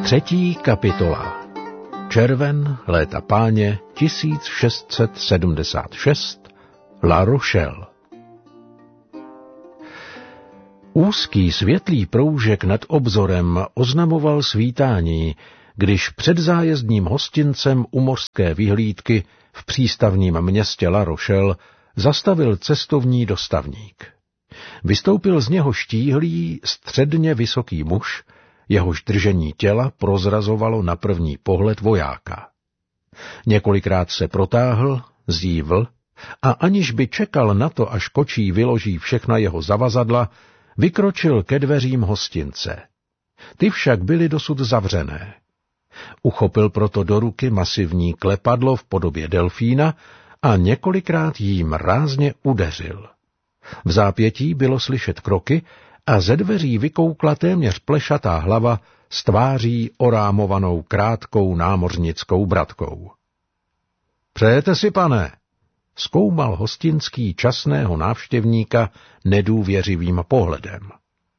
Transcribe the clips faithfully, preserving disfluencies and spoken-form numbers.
Třetí kapitola. Červen léta páně tisíc šest set sedmdesát šest, La Rochelle. Úzký světlý proužek nad obzorem oznamoval svítání, když před zájezdním hostincem u mořské vyhlídky v přístavním městě La Rochelle zastavil cestovní dostavník. Vystoupil z něho štíhlý, středně vysoký muž, jehož držení těla prozrazovalo na první pohled vojáka. Několikrát se protáhl, zívl a aniž by čekal na to, až kočí vyloží všechna jeho zavazadla, vykročil ke dveřím hostince. Ty však byly dosud zavřené. Uchopil proto do ruky masivní klepadlo v podobě delfína a několikrát jím rázně udeřil. V zápětí bylo slyšet kroky a ze dveří vykoukla téměř plešatá hlava s tváří orámovanou krátkou námořnickou bratkou. Přejete si, pane? Zkoumal hostinský časného návštěvníka nedůvěřivým pohledem.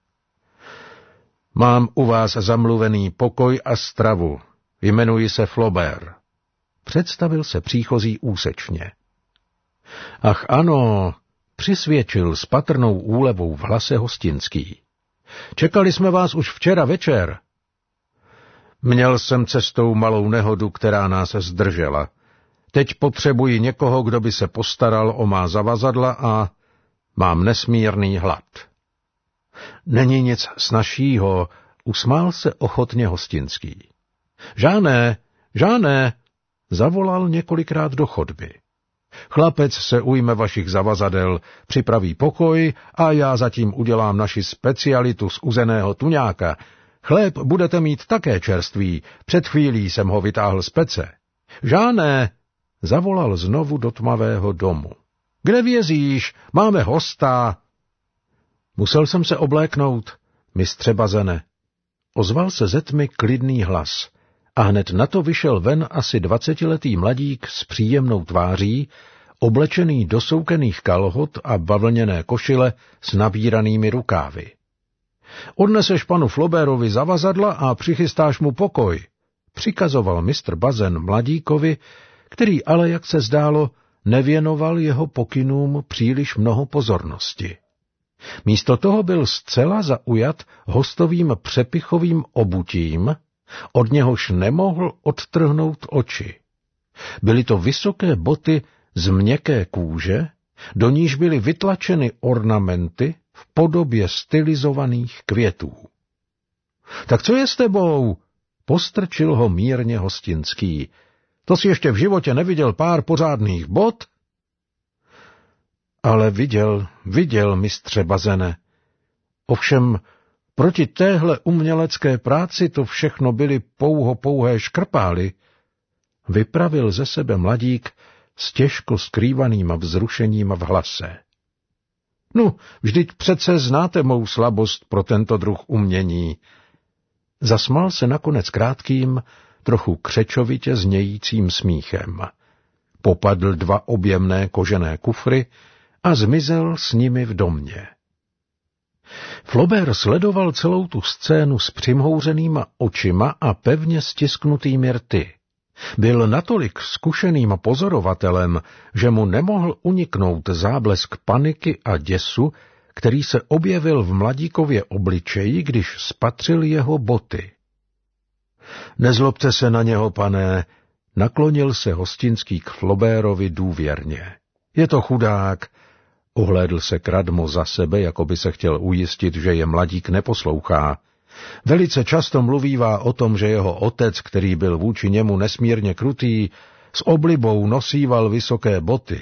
Mám u vás zamluvený pokoj a stravu. Jmenuji se Flaubert. Představil se příchozí úsečně. Ach ano, přisvědčil s patrnou úlevou v hlase hostinský. Čekali jsme vás už včera večer. Měl jsem cestou malou nehodu, která nás zdržela. Teď potřebuji někoho, kdo by se postaral o má zavazadla a mám nesmírný hlad. Není nic snazšího, usmál se ochotně hostinský. Žáné, žáné, zavolal několikrát do chodby. Chlapec se ujme vašich zavazadel, připraví pokoj a já zatím udělám naši specialitu z uzeného tuňáka. Chléb budete mít také čerstvý, před chvílí jsem ho vytáhl z pece. Žáné, zavolal znovu do tmavého domu. Kde vězíš? Máme hosta. Musel jsem se obléknout, mistře Bazene. Ozval se ze tmy klidný hlas a hned na to vyšel ven asi dvacetiletý mladík s příjemnou tváří, oblečený do soukených kalhot a bavlněné košile s nabíranými rukávy. Odneseš panu Flaubertovi zavazadla a přichystáš mu pokoj, přikazoval mistr Bazen mladíkovi, který ale, jak se zdálo, nevěnoval jeho pokynům příliš mnoho pozornosti. Místo toho byl zcela zaujat hostovým přepichovým obutím, od něhož nemohl odtrhnout oči. Byly to vysoké boty z měkké kůže, do níž byly vytlačeny ornamenty v podobě stylizovaných květů. Tak co je s tebou? Postrčil ho mírně hostinský. To jsi ještě v životě neviděl pár pořádných bot? Ale viděl, viděl, mistře Bazene. Ovšem, proti téhle umělecké práci to všechno byly pouho pouhé škrpály. Vypravil ze sebe mladík s těžko skrývaným vzrušením v hlase. No, vždyť přece znáte mou slabost pro tento druh umění. Zasmál se nakonec krátkým, trochu křečovitě znějícím smíchem. Popadl dva objemné kožené kufry a zmizel s nimi v domě. Flaubert sledoval celou tu scénu s přimhouřenýma očima a pevně stisknutými rty. Byl natolik zkušeným pozorovatelem, že mu nemohl uniknout záblesk paniky a děsu, který se objevil v mladíkově obličeji, když spatřil jeho boty. Nezlobte se na něho, pane, naklonil se hostinský k Flaubertovi důvěrně. Je to chudák. Ohlédl se kradmo za sebe, jako by se chtěl ujistit, že je mladík neposlouchá. Velice často mluvívá o tom, že jeho otec, který byl vůči němu nesmírně krutý, s oblibou nosíval vysoké boty.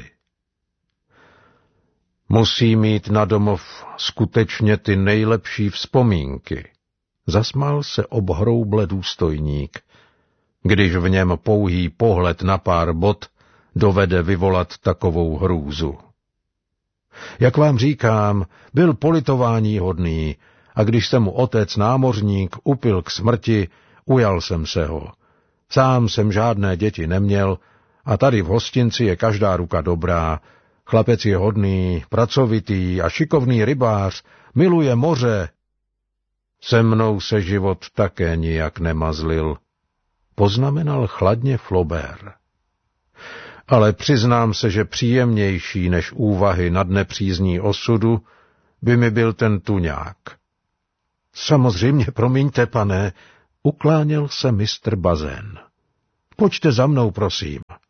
Musí mít na domov skutečně ty nejlepší vzpomínky. Zasmál se obhrouble důstojník, když v něm pouhý pohled na pár bot dovede vyvolat takovou hrůzu. Jak vám říkám, byl politování hodný, a když se mu otec námořník upil k smrti, ujal jsem se ho. Sám jsem žádné děti neměl a tady v hostinci je každá ruka dobrá. Chlapec je hodný, pracovitý a šikovný rybář, miluje moře. Se mnou se život také nijak nemazlil, poznamenal chladně Flaubert. Ale přiznám se, že příjemnější než úvahy nad nepřízní osudu by mi byl ten tuňák. Samozřejmě, promiňte, pane, ukláněl se mistr Bazén. Pojďte za mnou, prosím.